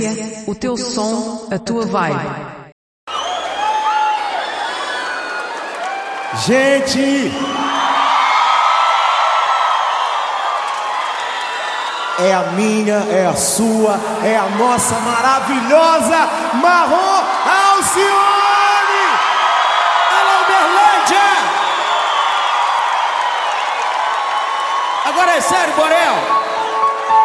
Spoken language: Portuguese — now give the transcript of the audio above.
O teu som, a tua vibe. Gente, é a minha, é a sua, é a nossa maravilhosa Marrom Alcione! Alô, Uberlândia! Agora é sério, Borel!